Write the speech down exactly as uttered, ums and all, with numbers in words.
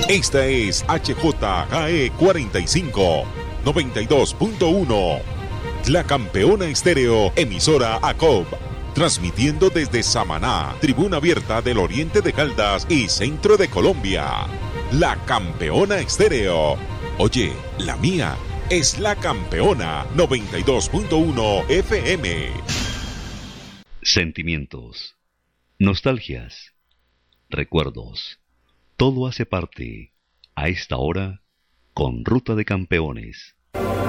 Esta es H J K E cuarenta y cinco, noventa y dos punto uno. La Campeona Estéreo, emisora A C O B. Transmitiendo desde Samaná, tribuna abierta del oriente de Caldas y centro de Colombia. La Campeona Estéreo. Oye, la mía es La Campeona noventa y dos punto uno F M. Sentimientos, nostalgias, recuerdos. Todo hace parte, a esta hora, con Ruta de Campeones.